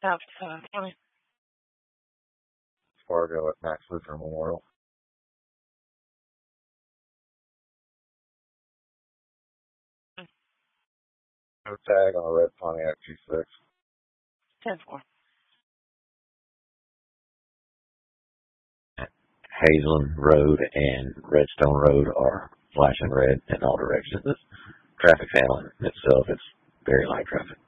South County. Fargo at Max Lutheran Memorial. No tag on a red Pontiac G6. 10-4. Hazelin Road and Redstone Road are flashing red in all directions. Traffic's handling itself. It's very light traffic.